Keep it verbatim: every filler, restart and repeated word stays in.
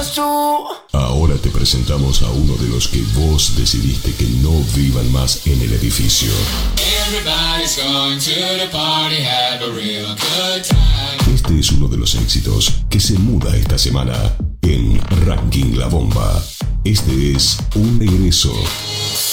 Ahora te presentamos a uno de los que vos decidiste que no vivan más en el edificio. Este es uno de los éxitos que se muda esta semana en Ranking La Bomba. Este es un regreso.